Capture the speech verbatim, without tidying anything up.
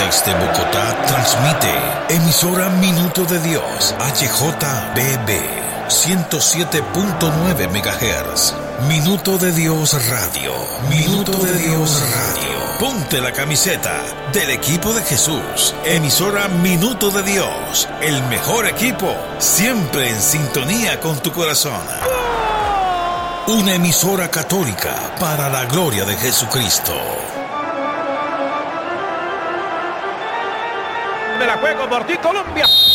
Desde Bogotá transmite emisora Minuto de Dios H J B B ciento siete punto nueve megahertz. Minuto de Dios Radio. Minuto de Dios Radio. Ponte la camiseta del equipo de Jesús. Emisora Minuto de Dios. El mejor equipo, siempre en sintonía con tu corazón. Una emisora católica para la gloria de Jesucristo. Me la juego por ti, Colombia.